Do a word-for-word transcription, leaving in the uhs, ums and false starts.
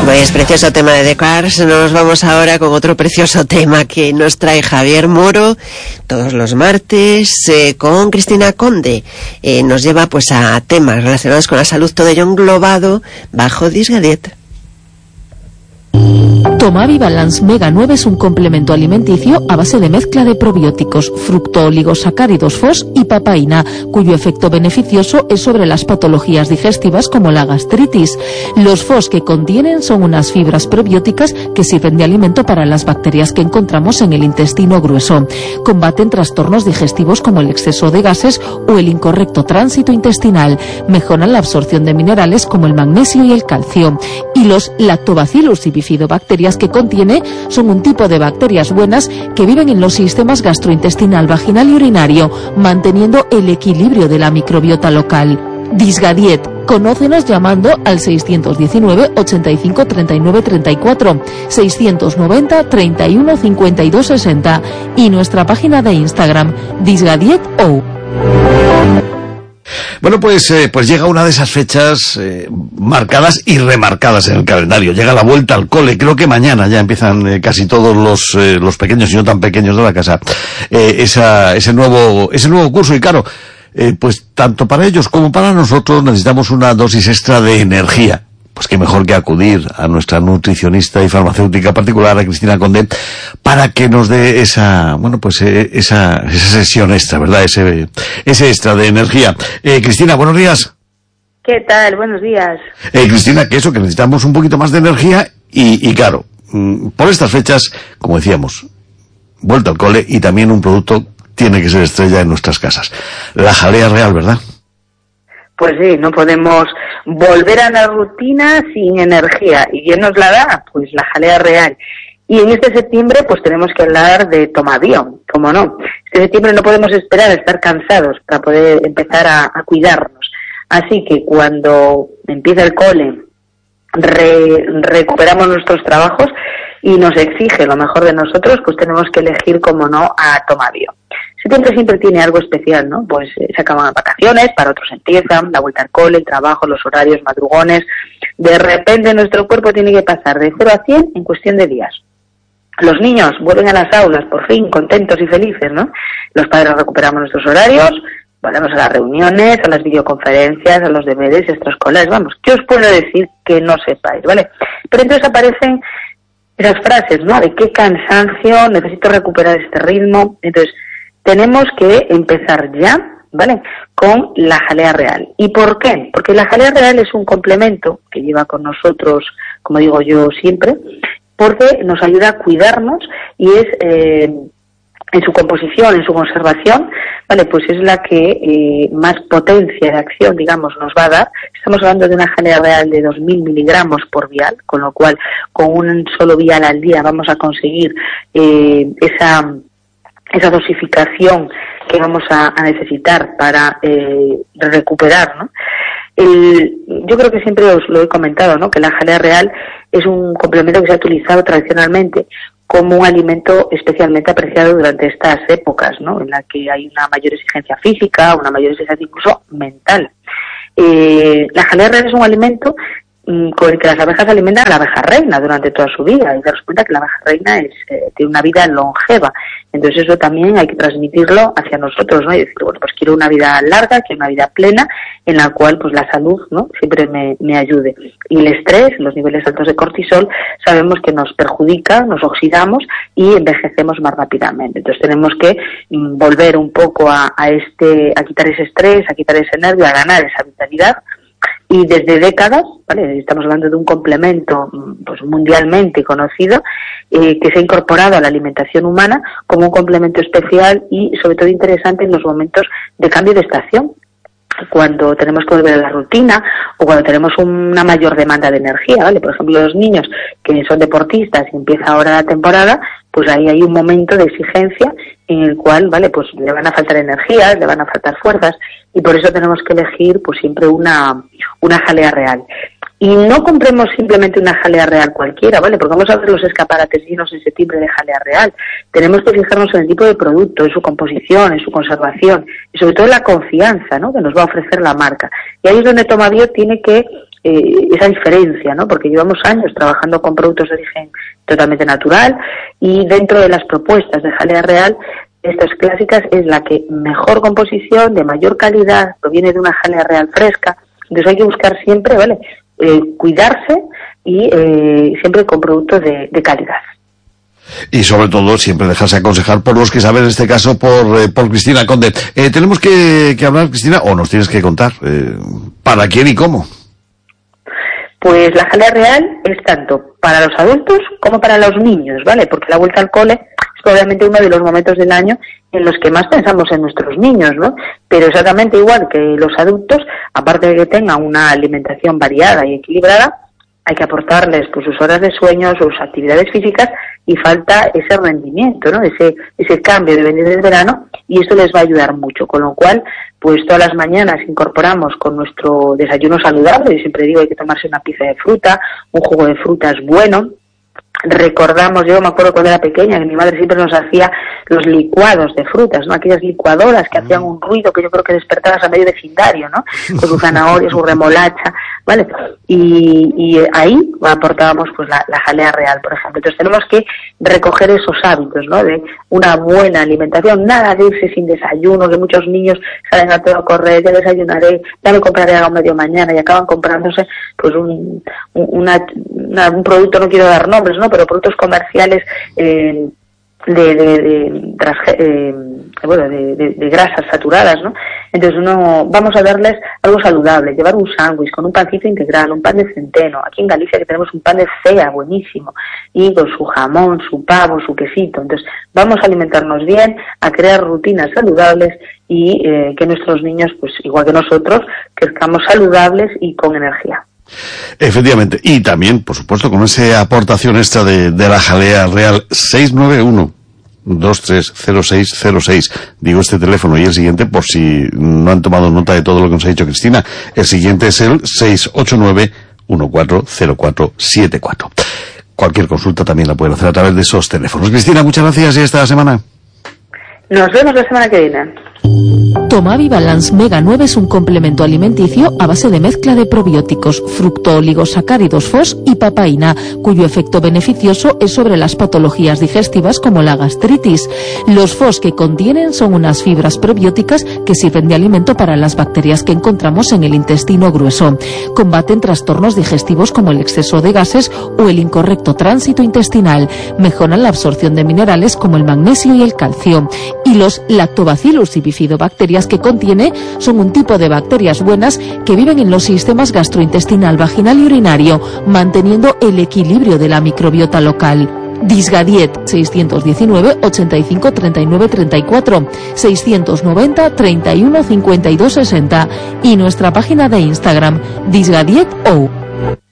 Pues precioso tema de The Cars. Nos vamos ahora con otro precioso tema que nos trae Javier Moro todos los martes eh, con Cristina Conde. Eh, nos lleva pues a temas relacionados con la salud, todo ello englobado bajo Disgadiet. Tomavi Balance Mega nueve es un complemento alimenticio a base de mezcla de probióticos, fructooligosacáridos F O S y papaína, cuyo efecto beneficioso es sobre las patologías digestivas como la gastritis. Los F O S que contienen son unas fibras probióticas que sirven de alimento para las bacterias que encontramos en el intestino grueso. Combaten trastornos digestivos como el exceso de gases o el incorrecto tránsito intestinal. Mejoran la absorción de minerales como el magnesio y el calcio. Y los lactobacillus y bifidobacterias que contiene son un tipo de bacterias buenas que viven en los sistemas gastrointestinal, vaginal y urinario, manteniendo el equilibrio de la microbiota local. Disgadiet. Conócenos llamando al seiscientos diecinueve, ochenta y cinco, treinta y nueve, treinta y cuatro, seiscientos noventa, treinta y uno, cincuenta y dos, sesenta y nuestra página de Instagram, DisgadietO. Bueno, pues eh, pues llega una de esas fechas eh, marcadas y remarcadas en el calendario. Llega la vuelta al cole. Creo que mañana ya empiezan eh, casi todos los eh, los pequeños y no tan pequeños de la casa eh, esa ese nuevo ese nuevo curso. Y claro, eh, pues tanto para ellos como para nosotros necesitamos una dosis extra de energía. Pues qué mejor que acudir a nuestra nutricionista y farmacéutica particular, a Cristina Conde, para que nos dé esa, bueno, pues eh, esa, esa sesión extra, ¿verdad? Ese, ese extra de energía. Eh, Cristina, buenos días. ¿Qué tal? Buenos días. Eh, Cristina, que eso, que necesitamos un poquito más de energía y, y claro, mmm, por estas fechas, como decíamos, vuelta al cole y también un producto tiene que ser estrella en nuestras casas. La jalea real, ¿verdad? Pues sí, no podemos volver a la rutina sin energía. ¿Y quién nos la da? Pues la jalea real. Y en este septiembre pues tenemos que hablar de Tomavion, ¿cómo no? Este septiembre no podemos esperar a estar cansados para poder empezar a, a cuidarnos. Así que cuando empieza el cole, re, recuperamos nuestros trabajos y nos exige lo mejor de nosotros, pues tenemos que elegir, como no, a Tomavion. Septiembre siempre tiene algo especial, ¿no? Pues eh, se acaban las vacaciones, para otros empiezan, la vuelta al cole, el trabajo, los horarios, madrugones. De repente nuestro cuerpo tiene que pasar de cero a cien en cuestión de días. Los niños vuelven a las aulas, por fin, contentos y felices, ¿no? Los padres recuperamos nuestros horarios, volvemos a las reuniones, a las videoconferencias, a los deberes extraescolares. Vamos, ¿qué os puedo decir que no sepáis, vale? Pero entonces aparecen esas frases, ¿no? De qué cansancio, necesito recuperar este ritmo. Entonces, tenemos que empezar ya, ¿vale?, con la jalea real. ¿Y por qué? Porque la jalea real es un complemento que lleva con nosotros, como digo yo siempre, porque nos ayuda a cuidarnos y es, eh, en su composición, en su conservación, ¿vale?, pues es la que eh, más potencia de acción, digamos, nos va a dar. Estamos hablando de una jalea real de dos mil miligramos por vial, con lo cual con un solo vial al día vamos a conseguir eh, esa... esa dosificación que vamos a, a necesitar para eh, recuperar, ¿no? El, yo creo que siempre os lo he comentado, ¿no?, que la jalea real es un complemento que se ha utilizado tradicionalmente como un alimento especialmente apreciado durante estas épocas, ¿no?, en la que hay una mayor exigencia física, una mayor exigencia incluso mental. Eh, la jalea real es un alimento con el que las abejas alimentan a la abeja reina durante toda su vida, y daros cuenta que la abeja reina es, eh, tiene una vida longeva. Entonces eso también hay que transmitirlo hacia nosotros, ¿no? Y decir, bueno, pues quiero una vida larga, quiero una vida plena, en la cual pues la salud, ¿no?, siempre me, me ayude. Y el estrés, los niveles altos de cortisol, sabemos que nos perjudica, nos oxidamos y envejecemos más rápidamente. Entonces tenemos que mm, volver un poco a, a este, a quitar ese estrés, a quitar ese nervio, a ganar esa vitalidad. Y desde décadas, ¿vale?, estamos hablando de un complemento pues mundialmente conocido, eh, que se ha incorporado a la alimentación humana como un complemento especial y sobre todo interesante en los momentos de cambio de estación, cuando tenemos que volver a la rutina o cuando tenemos una mayor demanda de energía, ¿vale? Por ejemplo, los niños que son deportistas y empieza ahora la temporada, pues ahí hay un momento de exigencia en el cual, ¿vale?, pues le van a faltar energías, le van a faltar fuerzas, y por eso tenemos que elegir pues siempre una, una jalea real. Y no compremos simplemente una jalea real cualquiera, ¿vale? Porque vamos a ver los escaparates llenos en septiembre de jalea real. Tenemos que fijarnos en el tipo de producto, en su composición, en su conservación y sobre todo en la confianza, ¿no?, que nos va a ofrecer la marca. Y ahí es donde Tomavion tiene que eh, esa diferencia, ¿no? Porque llevamos años trabajando con productos de origen totalmente natural y dentro de las propuestas de Jalea Real, estas clásicas es la que mejor composición, de mayor calidad, proviene de una jalea real fresca. Entonces hay que buscar siempre, ¿vale? Eh, cuidarse y eh, siempre con productos de, de calidad. Y sobre todo siempre dejarse aconsejar por los que saben, en este caso por, eh, por Cristina Conde. Eh, tenemos que, que hablar, Cristina, o nos tienes que contar, eh, ¿para quién y cómo? Pues la jalea real es tanto para los adultos como para los niños, ¿vale? Porque la vuelta al cole es obviamente uno de los momentos del año en los que más pensamos en nuestros niños, ¿no? Pero exactamente igual que los adultos, aparte de que tengan una alimentación variada y equilibrada, hay que aportarles pues sus horas de sueño, sus actividades físicas, y falta ese rendimiento, ¿no? Ese ese cambio de venir del verano, y esto les va a ayudar mucho, con lo cual pues todas las mañanas incorporamos con nuestro desayuno saludable. Yo siempre digo, hay que tomarse una pieza de fruta, un jugo de fruta es bueno. Recordamos, yo me acuerdo cuando era pequeña, que mi madre siempre nos hacía los licuados de frutas, ¿no? Aquellas licuadoras que hacían un ruido que yo creo que despertabas a medio vecindario, ¿no? Con su zanahoria, su remolacha, ¿vale? Y, y ahí aportábamos pues la, la jalea real, por ejemplo. Entonces tenemos que recoger esos hábitos, ¿no? De una buena alimentación, nada de irse sin desayuno, que muchos niños salen a todo correr, ya desayunaré, ya me compraré algo medio mañana, y acaban comprándose pues un, una, una, un producto, no quiero dar nombres, ¿no? Pero productos comerciales eh, de, de, de, de, eh, bueno, de, de, de grasas saturadas, ¿no? Entonces uno, vamos a darles algo saludable, llevar un sándwich con un pancito integral, un pan de centeno. Aquí en Galicia que tenemos un pan de fea buenísimo, y con su jamón, su pavo, su quesito. Entonces vamos a alimentarnos bien, a crear rutinas saludables y eh, que nuestros niños, pues igual que nosotros, crezcamos saludables y con energía. Efectivamente, y también, por supuesto, con esa aportación extra de, de la jalea real. Seis nueve uno, dos tres cero seis cero seis, digo este teléfono, y el siguiente, por si no han tomado nota de todo lo que nos ha dicho Cristina, el siguiente es el seis ocho nueve uno cuatro cero cuatro siete cuatro. Cualquier consulta también la pueden hacer a través de esos teléfonos. Cristina, muchas gracias y hasta la semana. Nos vemos la semana que viene. Tomavi Balance Mega nueve es un complemento alimenticio a base de mezcla de probióticos, fructooligosacáridos F O S y papaína, cuyo efecto beneficioso es sobre las patologías digestivas como la gastritis. Los F O S que contienen son unas fibras probióticas que sirven de alimento para las bacterias que encontramos en el intestino grueso. Combaten trastornos digestivos como el exceso de gases o el incorrecto tránsito intestinal. Mejoran la absorción de minerales como el magnesio y el calcio. Y los lactobacillus y bifidobacterias que contiene son un tipo de bacterias buenas que viven en los sistemas gastrointestinal, vaginal y urinario, manteniendo el equilibrio de la microbiota local. Disgadiet seiscientos diecinueve ochenta y cinco treinta y nueve treinta y cuatro, seiscientos noventa treinta y uno cincuenta y dos sesenta y nuestra página de Instagram Disgadiet O.